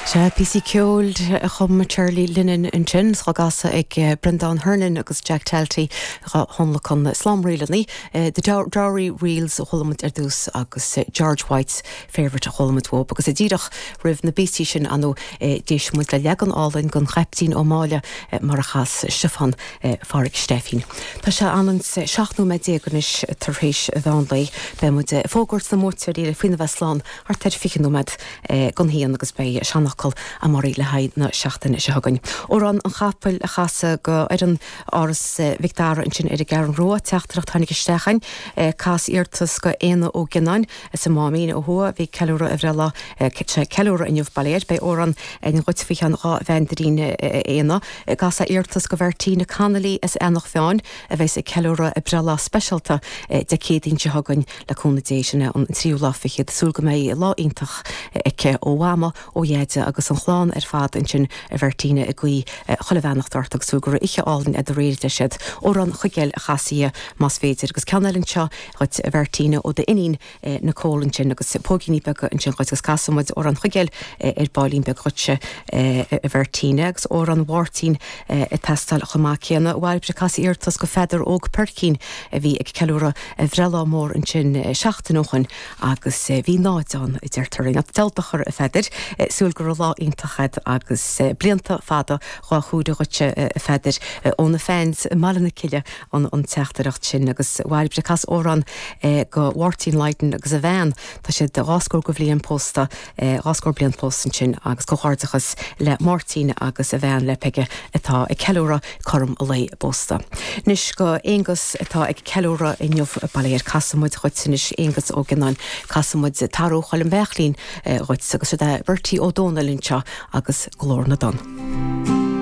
Se PC ceol chum Charlie Linen an sin gasa ag Brendan Hernan agus Jack Talty honla chun slámrílaní de Dowry Reels cholamid dús agus George White's favourite cholamid wob agus díadach rih na BC sin anú déis mu le legan álainn gon cheptín ó máile mar a chas Stefan Farrig Steffin. Tá se anans 16 me déganis tarréis bhánlaí be mu fógurt na mótir í faoine Westláán ar teir fichinú med gon híon agus bei seannach a marí le haid na seachtain is hagann. Óran an chapel a chasa go an áras Victor an sin gar an roa teachtarach tháinig istechain cas irtas go éana ó gnáin is a mámín ó hua bhí ceúra a bhrela ceúra inniuh baléir bei óran an goitfichan rá vendarín éana gas a irtas go bhirtína canalí is enach feáin a bheits a ceúra a brela specialta de cédín se hagann le conadéisina an tríú láfichiad súlga mé lá intach ike ó wama ó dhéide agus an chláán fad in sin a bhirtíine a gcuí chollehhenachtartach súgur ihe álainn a réide siad ó an chugeil a chasaí más féidir agus ceannailinn seo chuit a bhirtíine ó de inín na cólann sin agus póginí be an sin chuit gus casamid ó an chugeil bailín be chute a bhirtíine agus ó an bhhartín i testal chomáchéanna bhhail bre casí irtas go feidir óg percín a bhí ag ceúra a bhrela mór an sin seachtainúchan agus bhí náidán i ddeirtarí na delbachar a feidir súlgur lá intachad agus blianta fada chá chúda gote feidir óna fans malna ciile an teachtarach sin agus bhhail bre cas óran go bhhartín leiten agus a bhean tá sé de ráscór go bblion posta ráscór blion postan sin agus go háirtachas le Martín agus a bhean le peige atá ag ceúra chum a lei posta. Nis go égus atá ag ceúra inniuh baléir casamid chuitsanis égus ó gnáin casamid tarú chail an bechlín chuit agus de bhirtí ó dónalinn seo agus glór na don.